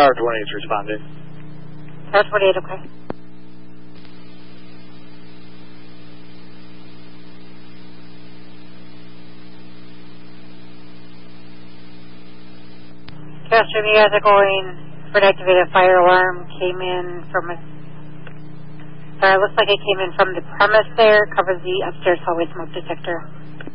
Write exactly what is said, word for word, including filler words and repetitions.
Tower twenty-eight is responding. Tower twenty-eight, okay. Castro, you guys are going for an activated fire alarm. Came in from a... Sorry, it looks like it came in from the premise there. Covers the upstairs hallway smoke detector.